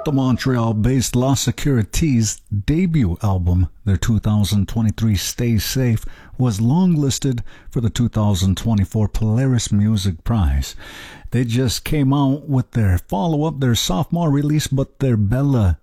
The Montreal-based La Security's debut album, their 2023 Stay Safe, was longlisted for the 2024 Polaris Music Prize. They just came out with their follow-up, their sophomore release, but their Bella